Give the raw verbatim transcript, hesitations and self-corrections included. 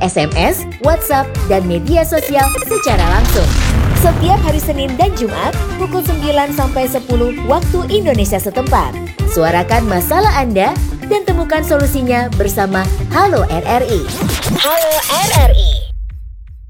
S M S, WhatsApp, dan media sosial secara langsung. Setiap hari Senin dan Jumat, pukul sembilan sampai sepuluh waktu Indonesia setempat. Suarakan masalah Anda dan temukan solusinya bersama Halo R R I. Halo R R I.